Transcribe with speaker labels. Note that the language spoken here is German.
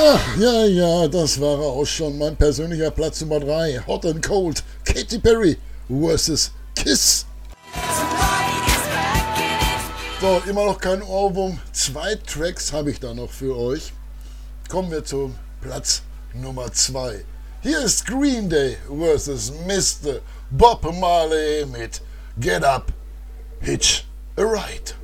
Speaker 1: Ja, das war auch schon mein persönlicher Platz Nummer 3. Hot and Cold, Katy Perry vs. Kiss. So, immer noch kein Ohrwurm. 2 Tracks habe ich da noch für euch. Kommen wir zum Platz Nummer 2. Hier ist Green Day vs. Mr. Bob Marley mit Get Up, Hitch a Ride.